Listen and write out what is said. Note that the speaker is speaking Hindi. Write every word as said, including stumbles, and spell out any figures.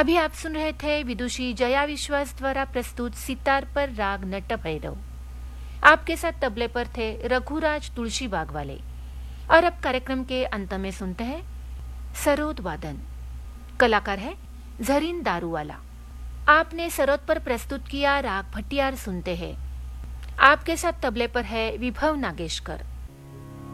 अभी आप सुन रहे थे विदुषी जया विश्वास द्वारा प्रस्तुत सितार पर राग नट भैरव। आपके साथ तबले पर थे रघुराज तुलसी बाग वाले। और अब कार्यक्रम के अंत में सुनते हैं सरोद वादन। कलाकार है जरीन दारूवाला। आपने सरोद पर प्रस्तुत किया राग भटियार सुनते हैं। आपके साथ तबले पर है विभव नागेशकर।